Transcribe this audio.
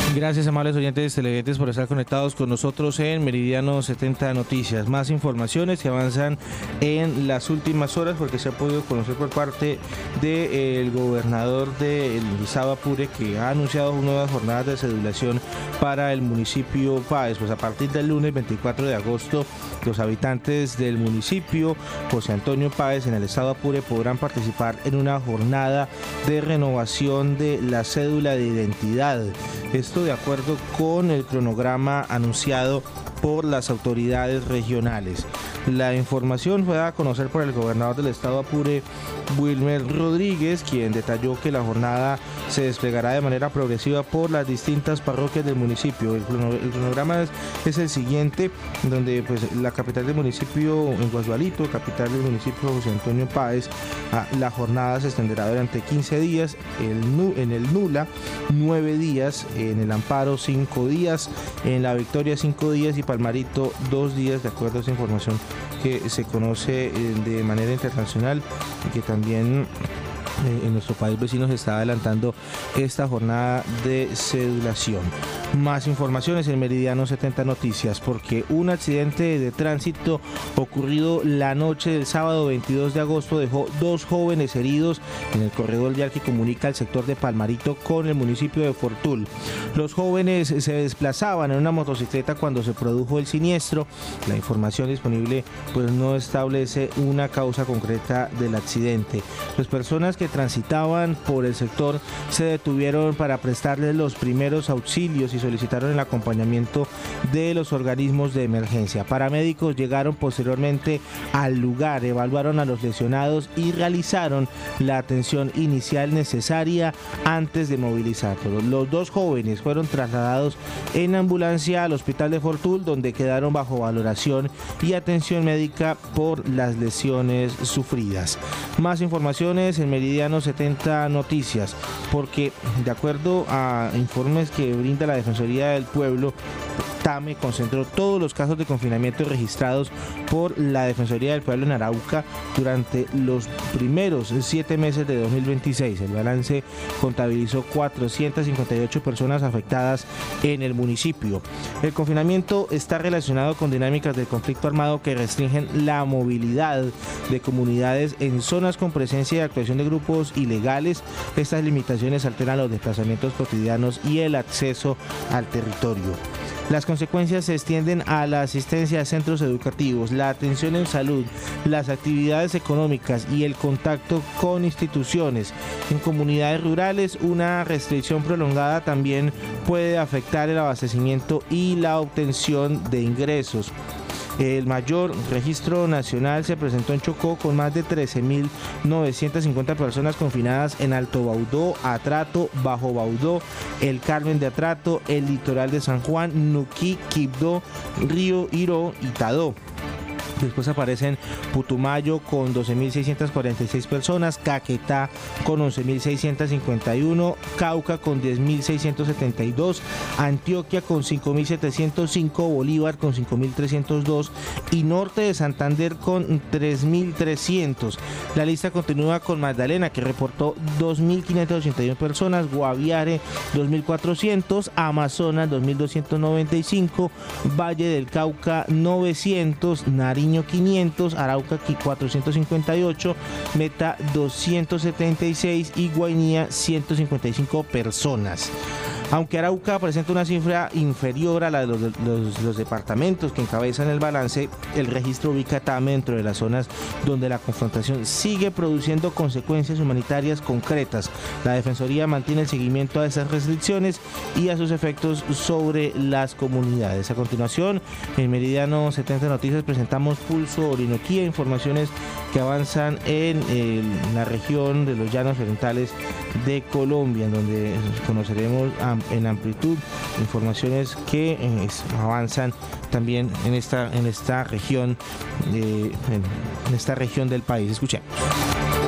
Gracias, amables oyentes televidentes, por estar conectados con nosotros en Meridiano 70 Noticias. Más informaciones que avanzan en las últimas horas, porque se ha podido conocer por parte del gobernador de Lizaba Apure, que ha anunciado nuevas jornadas de cedulación para el municipio Páez. Pues a partir del lunes 24 de agosto, los habitantes del municipio José Antonio Páez en el estado Apure podrán participar en una jornada de renovación de la cédula de identidad. Esto de acuerdo con el cronograma anunciado por las autoridades regionales. La información fue dada a conocer por el gobernador del estado Apure, Wilmer Rodríguez, quien detalló que la jornada se desplegará de manera progresiva por las distintas parroquias del municipio. El cronograma es el siguiente, donde pues la capital del municipio, en Guasualito, capital del municipio José Antonio Páez, la jornada se extenderá durante 15 días, en el Nula 9 días, en el Amparo 5 días, en la Victoria 5 días y Palmarito 2 días, de acuerdo a esa información que se conoce de manera internacional y que también en nuestro país vecino se está adelantando esta jornada de cedulación. Más informaciones en Meridiano 70 Noticias, porque un accidente de tránsito ocurrido la noche del sábado 22 de agosto dejó 2 jóvenes heridos en el corredor vial que comunica el sector de Palmarito con el municipio de Fortul. Los jóvenes se desplazaban en una motocicleta cuando se produjo el siniestro. La información disponible pues no establece una causa concreta del accidente. Las personas que transitaban por el sector se detuvieron para prestarles los primeros auxilios y solicitaron el acompañamiento de los organismos de emergencia. Paramédicos llegaron posteriormente al lugar, evaluaron a los lesionados y realizaron la atención inicial necesaria antes de movilizarlos. Los 2 jóvenes fueron trasladados en ambulancia al hospital de Fortul, donde quedaron bajo valoración y atención médica por las lesiones sufridas. Más informaciones en Meridiano 70 Noticias, porque de acuerdo a informes que brinda la Defensoría del Pueblo, TAME concentró todos los casos de confinamiento registrados por la Defensoría del Pueblo en Arauca durante los primeros 7 meses de 2026. El balance contabilizó 458 personas afectadas en el municipio. El confinamiento está relacionado con dinámicas del conflicto armado que restringen la movilidad de comunidades en zonas con presencia y actuación de grupos ilegales. Estas limitaciones alteran los desplazamientos cotidianos y el acceso al territorio. Las consecuencias se extienden a la asistencia a centros educativos, la atención en salud, las actividades económicas y el contacto con instituciones. En comunidades rurales, una restricción prolongada también puede afectar el abastecimiento y la obtención de ingresos. El mayor registro nacional se presentó en Chocó, con más de 13.950 personas confinadas en Alto Baudó, Atrato, Bajo Baudó, el Carmen de Atrato, el litoral de San Juan, Nuquí, Quibdó, Río Iró y Tadó. Después aparecen Putumayo con 12.646 personas, Caquetá con 11.651, Cauca con 10.672, Antioquia con 5.705, Bolívar con 5.302 y Norte de Santander con 3.300. La lista continúa con Magdalena, que reportó 2.581 personas, Guaviare 2.400, Amazonas 2.295, Valle del Cauca 900, Nariño 500, Arauca 458, Meta 276 y Guainía 155 personas. Aunque Arauca presenta una cifra inferior a la de los departamentos que encabezan el balance, el registro ubica a TAME dentro de las zonas donde la confrontación sigue produciendo consecuencias humanitarias concretas. La Defensoría mantiene el seguimiento a esas restricciones y a sus efectos sobre las comunidades. A continuación, en Meridiano 70 Noticias presentamos Pulso Orinoquía, informaciones que avanzan en la región de los Llanos Orientales de Colombia, en donde conoceremos en amplitud informaciones que avanzan también en esta región del país. Escuchemos.